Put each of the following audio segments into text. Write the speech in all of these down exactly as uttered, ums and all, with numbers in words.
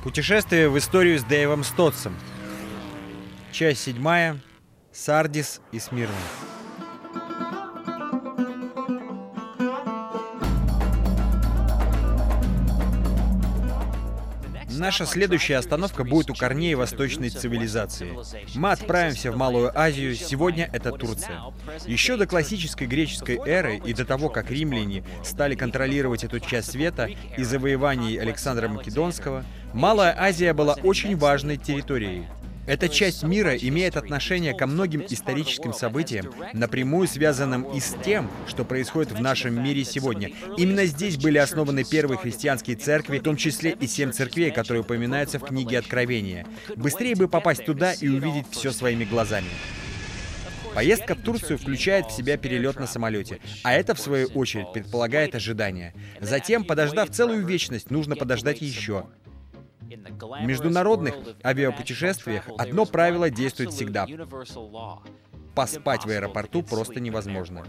Путешествие в историю с Дэйвом Стотсом. Часть седьмая. Сардис и Смирна. Наша следующая остановка будет у корней восточной цивилизации. Мы отправимся в Малую Азию, сегодня это Турция. Еще до классической греческой эры и до того, как римляне стали контролировать эту часть света и завоеваний Александра Македонского, Малая Азия была очень важной территорией. Эта часть мира имеет отношение ко многим историческим событиям, напрямую связанным и с тем, что происходит в нашем мире сегодня. Именно здесь были основаны первые христианские церкви, в том числе и семь церквей, которые упоминаются в книге Откровения. Быстрее бы попасть туда и увидеть все своими глазами. Поездка в Турцию включает в себя перелет на самолете, а это, в свою очередь, предполагает ожидание. Затем, подождав целую вечность, нужно подождать еще. В международных авиапутешествиях одно правило действует всегда. Поспать в аэропорту просто невозможно.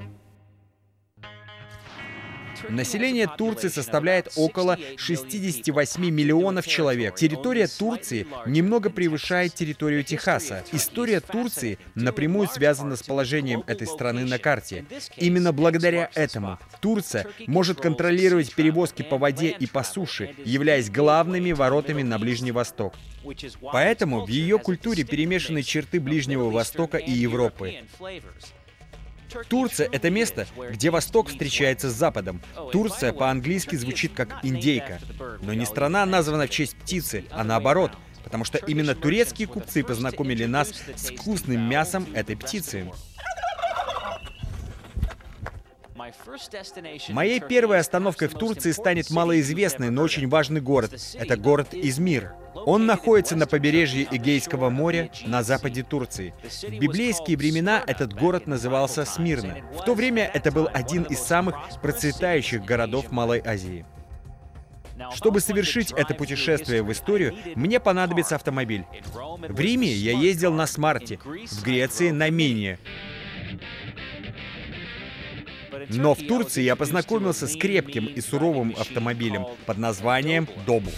Население Турции составляет около шестидесяти восьми миллионов человек. Территория Турции немного превышает территорию Техаса. История Турции напрямую связана с положением этой страны на карте. Именно благодаря этому Турция может контролировать перевозки по воде и по суше, являясь главными воротами на Ближний Восток. Поэтому в ее культуре перемешаны черты Ближнего Востока и Европы. Турция — это место, где Восток встречается с Западом. Турция по-английски звучит как «индейка». Но не страна названа в честь птицы, а наоборот, потому что именно турецкие купцы познакомили нас с вкусным мясом этой птицы. Моей первой остановкой в Турции станет малоизвестный, но очень важный город. Это город Измир. Он находится на побережье Эгейского моря на западе Турции. В библейские времена этот город назывался Смирна. В то время это был один из самых процветающих городов Малой Азии. Чтобы совершить это путешествие в историю, мне понадобится автомобиль. В Риме я ездил на Смарте, в Греции на Мине. Но в Турции я познакомился с крепким и суровым автомобилем под названием Добл.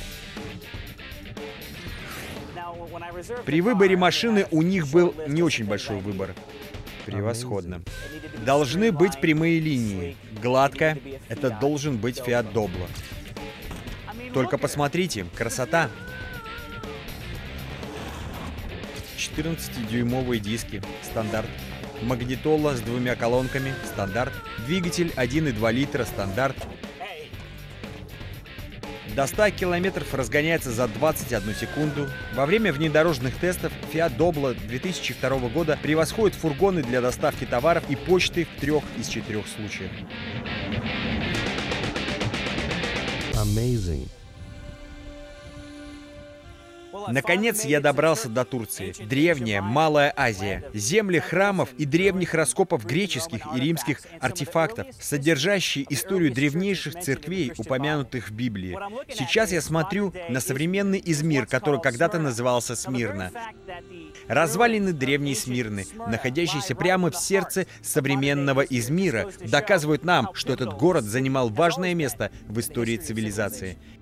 При выборе машины у них был не очень большой выбор. Превосходно. Должны быть прямые линии. Гладко. Это должен быть Fiat Doblo. Только посмотрите, красота. четырнадцатидюймовые диски. Стандарт. Магнитола с двумя колонками. Стандарт. Двигатель один и два литра. Стандарт. До ста километров разгоняется за двадцать одну секунду. Во время внедорожных тестов Fiat Doblo две тысячи второго года превосходит фургоны для доставки товаров и почты в трех из четырех случаях. Amazing. Наконец я добрался до Турции. Древняя Малая Азия. Земли храмов и древних раскопов греческих и римских артефактов, содержащие историю древнейших церквей, упомянутых в Библии. Сейчас я смотрю на современный Измир, который когда-то назывался Смирна. Развалины древней Смирны, находящиеся прямо в сердце современного Измира, доказывают нам, что этот город занимал важное место в истории цивилизации.